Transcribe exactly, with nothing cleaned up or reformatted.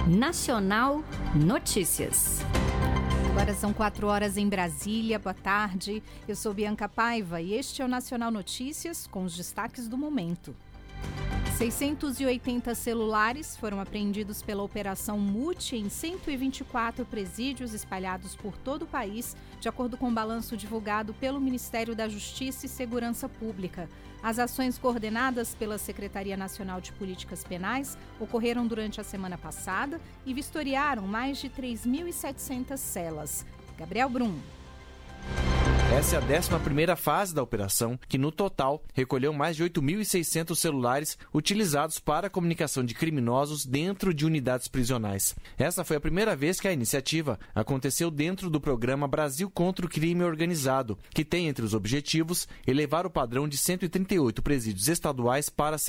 Nacional Notícias. Agora são quatro horas em Brasília. Boa tarde. Eu sou Bianca Paiva e este é o Nacional Notícias com os destaques do momento. seiscentos e oitenta celulares foram apreendidos pela Operação Mute em cento e vinte e quatro presídios espalhados por todo o país, de acordo com o balanço divulgado pelo Ministério da Justiça e Segurança Pública. As ações coordenadas pela Secretaria Nacional de Políticas Penais ocorreram durante a semana passada e vistoriaram mais de três mil e setecentas celas. Gabriel Brum. Essa é a décima primeira fase da operação, que no total recolheu mais de oito mil e seiscentos celulares utilizados para a comunicação de criminosos dentro de unidades prisionais. Essa foi a primeira vez que a iniciativa aconteceu dentro do programa Brasil contra o Crime Organizado, que tem entre os objetivos elevar o padrão de cento e trinta e oito presídios estaduais para